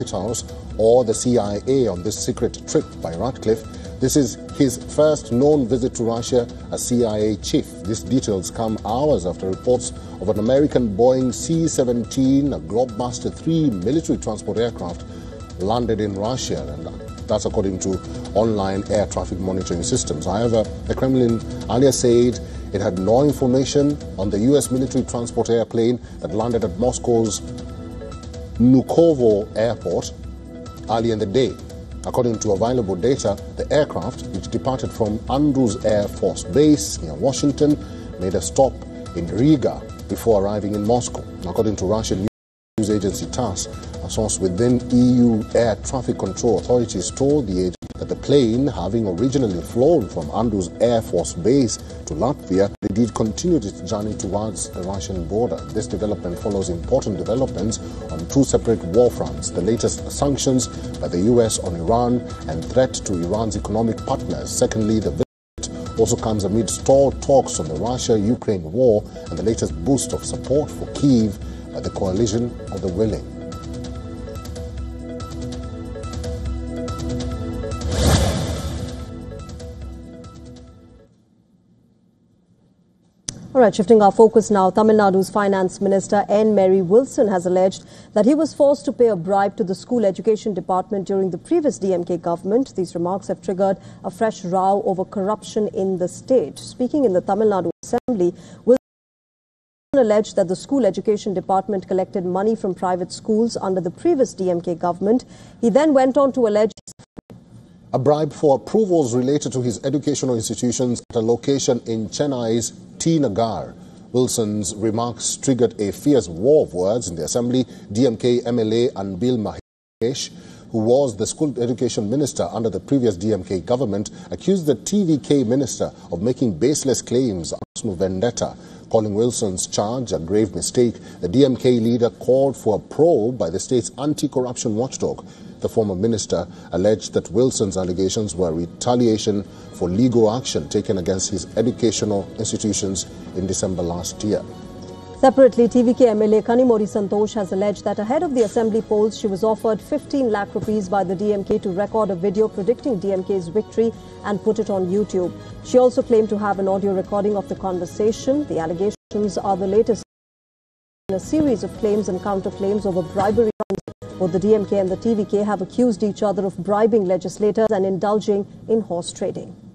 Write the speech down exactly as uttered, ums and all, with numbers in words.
House or the C I A on this secret trip by Ratcliffe. This is his first known visit to Russia as C I A chief. These details come hours after reports of an American Boeing C seventeen, a Globemaster three military transport aircraft, landed in Russia, and that's according to online air traffic monitoring systems. However, the Kremlin earlier said it had no information on the U S military transport airplane that landed at Moscow's Vnukovo airport early in the day. According to available data, the aircraft, which departed from Andrews Air Force Base near Washington, made a stop in Riga before arriving in Moscow. According to Russian news agency TASS, a source within E U air traffic control authorities told the agency that the plane, having originally flown from Andrews Air Force Base to Latvia, indeed continued its journey towards the Russian border. This development follows important developments on two separate war fronts: the latest sanctions by the U S on Iran and threat to Iran's economic partners. Secondly, the visit also comes amid stalled talks on the Russia-Ukraine war and the latest boost of support for Kyiv by the coalition of the willing. All right, shifting our focus now, Tamil Nadu's Finance Minister N. Mary Wilson has alleged that he was forced to pay a bribe to the school education department during the previous D M K government. These remarks have triggered a fresh row over corruption in the state. Speaking in the Tamil Nadu Assembly, Wilson alleged that the school education department collected money from private schools under the previous D M K government. He then went on to allege a bribe for approvals related to his educational institutions at a location in Chennai's T. Nagar. Wilson's remarks triggered a fierce war of words in the Assembly. D M K M L A Anbil Mahesh, who was the school education minister under the previous D M K government, accused the T V K minister of making baseless claims of personal vendetta. Calling Wilson's charge a grave mistake, the D M K leader called for a probe by the state's anti-corruption watchdog. The former minister alleged that Wilson's allegations were retaliation for legal action taken against his educational institutions in December last year. Separately, T V K M L A Kanimori Santosh has alleged that ahead of the assembly polls, she was offered fifteen lakh rupees by the D M K to record a video predicting D M K's victory and put it on YouTube. She also claimed to have an audio recording of the conversation. The allegations are the latest in a series of claims and counterclaims over bribery. Both the D M K and the T V K have accused each other of bribing legislators and indulging in horse trading.